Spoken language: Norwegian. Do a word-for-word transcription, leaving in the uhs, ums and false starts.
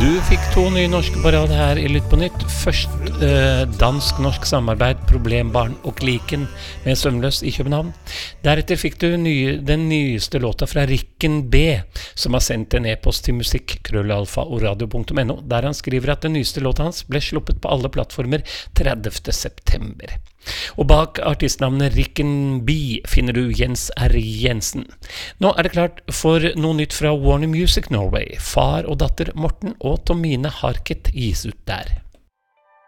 Du fikk to nye norske på rad her i Lytt på Nytt. Først eh, dansk-norsk samarbeid, Problembarn og Kliken med Søvnløs i København. Deretter fikk du nye, den nyeste låta fra Rikken B, som har sendt en e-post til musikk krøllalfa oradio punktum no, der han skriver at den nyeste låta hans ble sluppet på alle plattformer tredivte september. Og bak artistnavnet Rikken B finner du Jens R. Jensen. Nå er det klart for noe nytt fra Warner Music Norway. Far og datter Morten og Tomine Harket gis ut der.